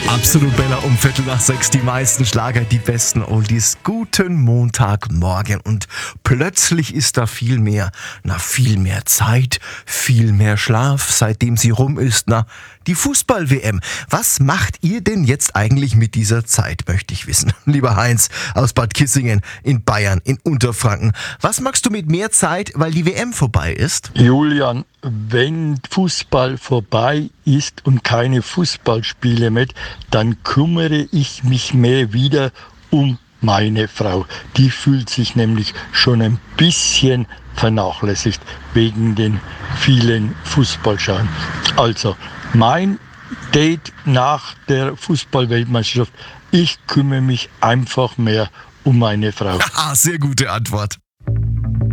Absolut Bella, um 5:45, die meisten Schlager, die besten Oldies. Guten Montagmorgen. Und plötzlich ist da viel mehr Zeit, viel mehr Schlaf, seitdem sie rum ist. Die Fußball-WM. Was macht ihr denn jetzt eigentlich mit dieser Zeit, möchte ich wissen. Lieber Heinz aus Bad Kissingen in Bayern, in Unterfranken. Was machst du mit mehr Zeit, weil die WM vorbei ist? Julian, wenn Fußball vorbei ist und keine Fußballspiele mehr, dann kümmere ich mich mehr wieder um meine Frau. Die fühlt sich nämlich schon ein bisschen vernachlässigt wegen den vielen Fußballschauen. Also, mein Date nach der Fußballweltmeisterschaft, ich kümmere mich einfach mehr um meine Frau. Sehr gute Antwort.